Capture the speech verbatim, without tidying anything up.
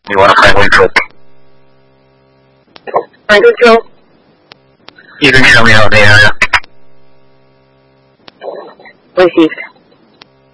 You want to finally click? I control. You can show me out the area. Received.